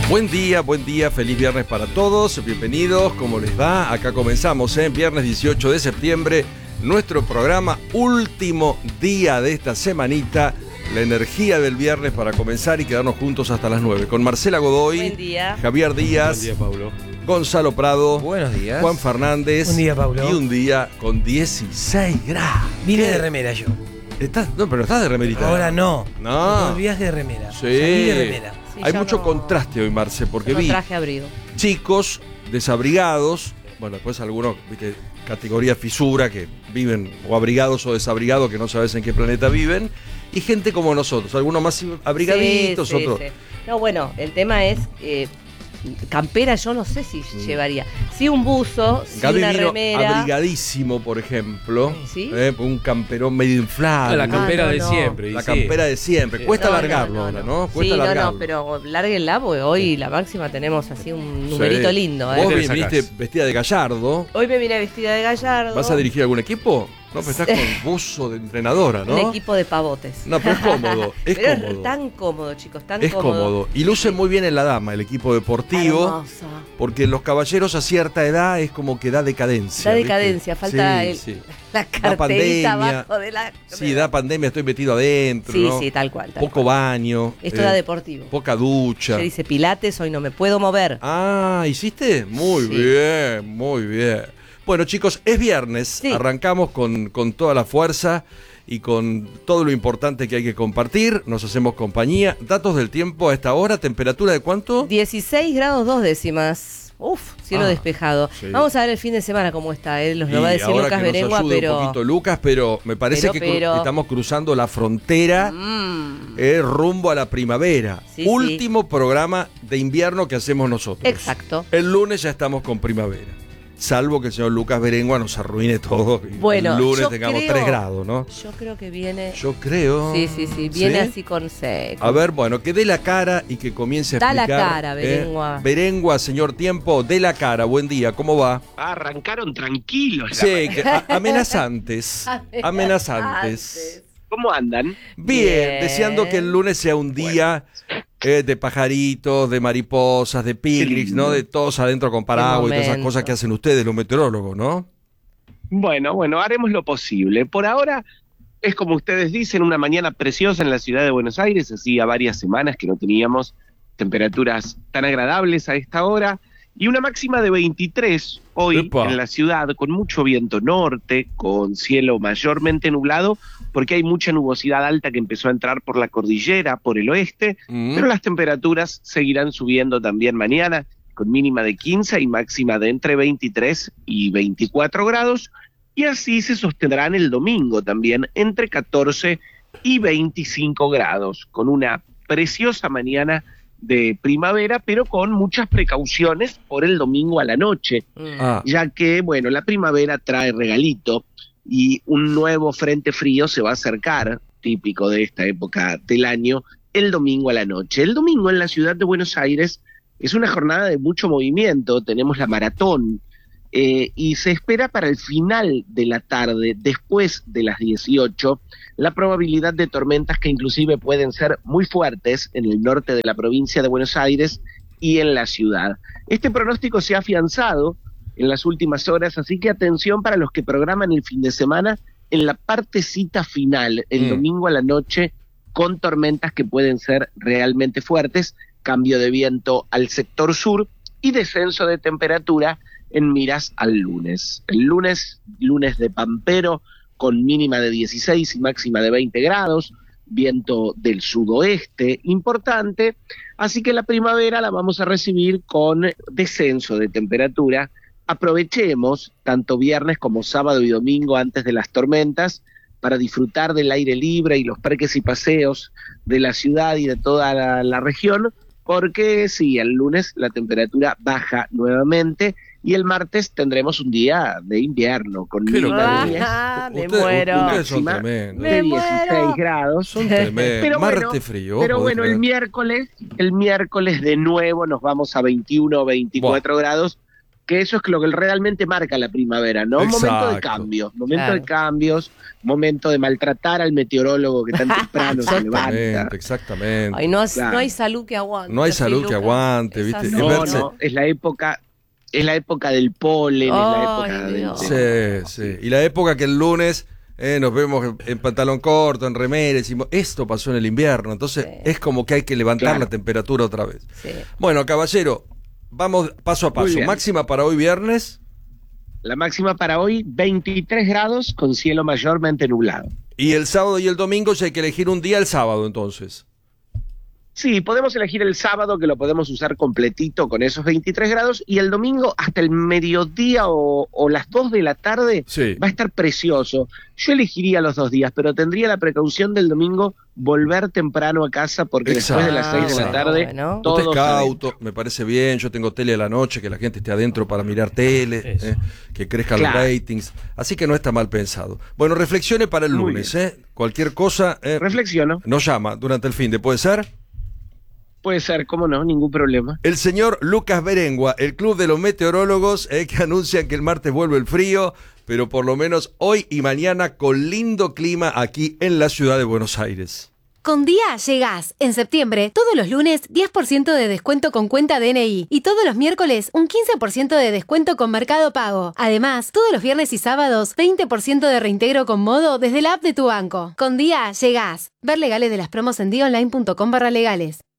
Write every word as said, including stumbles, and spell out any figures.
Buen día, buen día, feliz viernes para todos, bienvenidos, ¿cómo les va? Acá comenzamos, ¿eh? Viernes dieciocho de septiembre, nuestro programa, último día de esta semanita, la energía del viernes para comenzar y quedarnos juntos hasta las nueve, con Marcela Godoy, buen día. Javier Díaz, buen día, Pablo. Gonzalo Prado, buenos días, Juan Fernández, buen día, Pablo. Y un día con dieciséis grados. Vine de remera yo. ¿Estás? No, pero estás de remerita. Ahora no. No. Todo el viaje de remera. Sí. Salí de remera. Sí, Hay yo mucho no- contraste hoy, Marce, porque no vi traje abrigo. chicos desabrigados, bueno, después algunos, viste, categoría fisura, que viven o abrigados o desabrigados, que no sabes en qué planeta viven, y gente como nosotros, algunos más abrigaditos, Sí, sí, otros... sí. No, bueno, el tema es... eh, campera yo no sé si Mm. llevaría. Sí un buzo, sí Gaby una vino remera. abrigadísimo, por ejemplo, ¿Sí? eh, un camperón medio inflado, la campera Ah, no, de no. siempre. y la sí. campera de siempre, Sí. cuesta No, no, largarlo no, ahora, no. ¿no? Cuesta Sí, no, largarlo. no, pero lárguenla porque hoy la máxima tenemos así un numerito Sí. lindo. Vos ¿eh? ¿Qué le viniste sacás? vestida de Gallardo. Hoy me vine vestida de Gallardo. ¿Vas a dirigir algún equipo? No, pero estás con buzo de entrenadora, ¿no? Un equipo de pavotes. No, pero es cómodo, es pero cómodo. es tan cómodo, chicos, tan Es cómodo. cómodo. Y luce muy bien en la dama, el equipo deportivo. Hermoso. Porque los caballeros a cierta edad es como que da decadencia. Da ¿viste? decadencia, falta Sí, el- sí. La Da carterita pandemia. abajo de la... Sí, da pandemia, estoy metido adentro. Sí, ¿no? sí, tal cual. tal Poco cual. baño. Esto eh, era deportivo. Poca ducha. Se dice pilates, hoy no me puedo mover. Ah, ¿hiciste? Muy Sí. bien, muy bien. Bueno, chicos, es viernes. Sí. Arrancamos con, con toda la fuerza y con todo lo importante que hay que compartir. Nos hacemos compañía. Datos del tiempo a esta hora. ¿Temperatura de cuánto? dieciséis grados dos décimas. Uf, cielo Ah, despejado. sí. Vamos a ver el fin de semana cómo está. Él nos Y lo va a decir ahora Lucas que nos Berengua, ayude pero... un poquito Lucas, pero me parece Pero, que cru- pero- estamos cruzando la frontera Mm, eh, rumbo a la primavera. Sí, Último programa de invierno que hacemos nosotros. exacto. El lunes ya estamos con primavera. Salvo que el señor Lucas Berengua nos arruine todo y Bueno, el lunes yo tengamos creo- tres grados, ¿no? Yo creo que viene... Yo creo. Sí, sí, sí. Viene ¿Sí? así con seco. A ver, bueno, que dé la cara y que comience a Da la explicar. cara, eh, Berengua. Berengua, señor Tiempo, dé la cara. Buen día, ¿cómo va? Arrancaron tranquilos. la Sí, verdad. que a- amenazantes. Amenazantes. ¿Cómo andan? Bien, Bien. deseando que el lunes sea un día eh, de pajaritos, de mariposas, de picnics, lindo. ¿no? De todos adentro con paraguas y todas esas momento. cosas que hacen ustedes, los meteorólogos, ¿no? Bueno, bueno, haremos lo posible. Por ahora es como ustedes dicen, una mañana preciosa en la ciudad de Buenos Aires. Hacía varias semanas que no teníamos temperaturas tan agradables a esta hora. Y una máxima de veintitrés hoy Epa. en la ciudad, con mucho viento norte, con cielo mayormente nublado, porque hay mucha nubosidad alta que empezó a entrar por la cordillera, por el oeste. Mm. Pero las temperaturas seguirán subiendo también mañana, con mínima de quince y máxima de entre veintitrés y veinticuatro grados, y así se sostendrán el domingo también entre catorce y veinticinco grados, con una preciosa mañana de primavera, pero con muchas precauciones por el domingo a la noche, Mm. Ah, ya que, bueno, la primavera trae regalito y un nuevo frente frío se va a acercar, típico de esta época del año, el domingo a la noche. El domingo en la ciudad de Buenos Aires es una jornada de mucho movimiento, tenemos la maratón, eh, y se espera para el final de la tarde, después de las dieciocho, la probabilidad de tormentas que inclusive pueden ser muy fuertes en el norte de la provincia de Buenos Aires y en la ciudad. Este pronóstico se ha afianzado en las últimas horas, así que atención para los que programan el fin de semana en la partecita final, el Mm. domingo a la noche, con tormentas que pueden ser realmente fuertes, cambio de viento al sector sur y descenso de temperatura en miras al lunes. El lunes, lunes de Pampero, con mínima de dieciséis y máxima de veinte grados, viento del sudoeste importante, así que la primavera la vamos a recibir con descenso de temperatura. Aprovechemos tanto viernes como sábado y domingo antes de las tormentas para disfrutar del aire libre y los parques y paseos de la ciudad y de toda la, la región, porque sí, el lunes la temperatura baja nuevamente y el martes tendremos un día de invierno con Qué mínima locura. de diez, Ah, me Ustedes- muero. ustedes son máxima tremendos. Me de muero. dieciséis grados. Son tremendos. Pero Marte bueno, frío. Pero ¿podés bueno, el creer? miércoles, el miércoles de nuevo nos vamos a veintiuno o veinticuatro grados, que eso es lo que realmente marca la primavera, ¿no? Un momento de Exacto. cambios, momento Claro. de cambios, momento de maltratar al meteorólogo que tan temprano se levanta. Exactamente, exactamente. Ay, no, hay- Claro. no hay salud que aguante. No hay Sí, salud que Lucas. aguante, Es ¿viste? así. Es No, verse- no, es la época, es la época del polen, es la Ay, época del... Dios. del- Sí, sí. Y la época que el lunes eh, nos vemos en, en pantalón corto, en remera, y decimos, esto pasó en el invierno, entonces Sí. es como que hay que levantar Claro. la temperatura otra vez. Sí. Bueno, caballero, vamos paso a Muy paso. bien. Máxima para hoy viernes. La máxima para hoy, veintitrés grados con cielo mayormente nublado. Y el sábado y el domingo, si hay que elegir un día, el sábado entonces. Sí, podemos elegir el sábado, que lo podemos usar completito con esos veintitrés grados, y el domingo hasta el mediodía o, o las dos de la tarde Sí. va a estar precioso. Yo elegiría los dos días, pero tendría la precaución del domingo volver temprano a casa, porque después de las Exacto. seis de la Ah, tarde bueno. todo Usted es está cauto, me parece bien, yo tengo tele a la noche, que la gente esté adentro para mirar tele, Eso. eh, que crezcan Claro. los ratings, así que no está mal pensado. Bueno, reflexione para el Muy lunes, eh. Cualquier cosa, eh, Reflexiono. nos llama durante el fin de, ¿puede ser? Puede ser, cómo no, ningún problema. El señor Lucas Berengua, el club de los meteorólogos, eh, que anuncian que el martes vuelve el frío, pero por lo menos hoy y mañana con lindo clima aquí en la ciudad de Buenos Aires. Con Día llegás. En septiembre, todos los lunes, diez por ciento de descuento con cuenta D N I. Y todos los miércoles, un quince por ciento de descuento con Mercado Pago. Además, todos los viernes y sábados, veinte por ciento de reintegro con Modo desde la app de tu banco. Con Día llegás. Ver legales de las promos en día online punto com barra legales.